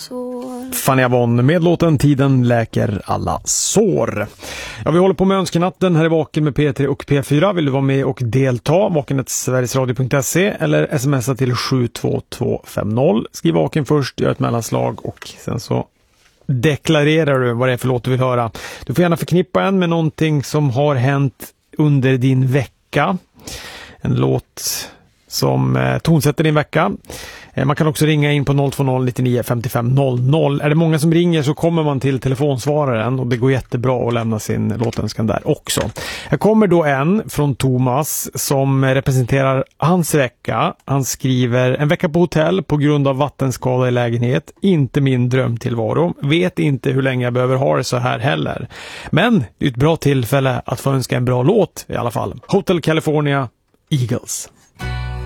Fanny Avon med låten Tiden läker alla sår. Ja, vi håller på med önskenatten här i Vaken med P3 och P4. Vill du vara med och delta? vaken@sverigesradio.se eller smsa till 72250. Skriv Vaken först, gör ett mellanslag och sen så deklarerar du vad det är för låt du vill höra. Du får gärna förknippa en med någonting som har hänt under din vecka. En låt som tonsätter din vecka. Man kan också ringa in på 020 99 55 00. Är det många som ringer så kommer man till telefonsvararen och det går jättebra att lämna sin låtönskan där också. Här kommer då en från Thomas som representerar hans vecka. Han skriver: en vecka på hotell på grund av vattenskada i lägenhet. Inte min drömtillvaro. Vet inte hur länge jag behöver ha det så här heller. Men det är ett bra tillfälle att få önska en bra låt i alla fall. Hotel California, Eagles.